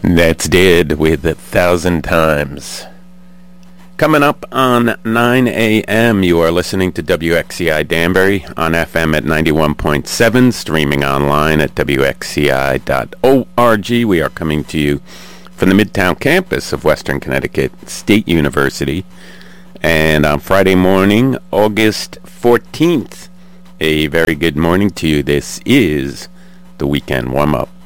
That's Dead with 1,000 Times. Coming up on 9 a.m., you are listening to WXCI Danbury on FM at 91.7, streaming online at WXCI.org. We are coming to you from the Midtown campus of Western Connecticut State University. And on Friday morning, August 14th, a very good morning to you. This is the weekend warm-up.